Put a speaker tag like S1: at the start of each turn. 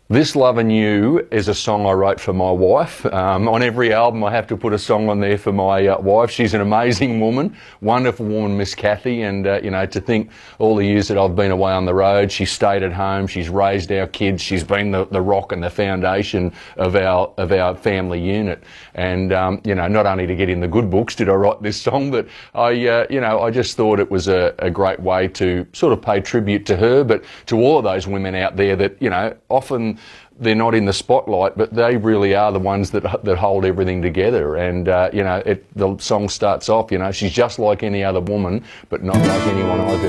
S1: This Lovin' You is a song I wrote for my wife. On every album I have to put a song on there for my wife. She's an amazing woman, wonderful woman, Miss Kathy, and you know, to think all the years that I've been away on the road, she's stayed at home, she's raised our kids, she's been the rock and the foundation of our family unit. And you know, not only to get in the good books did I write this song, but I just thought it was a great way to sort of pay tribute to her, but to all of those women out there that, you know, often they're not in the spotlight, but they really are the ones that hold everything together. And you know, the song starts off, you know, she's just like any other woman, but not like anyone I've ever